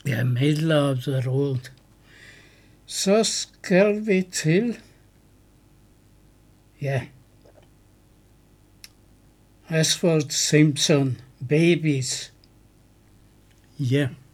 Ja, Middle of the Road. Så skal vi til, ja, Ashford Simpson, Babies. Ja.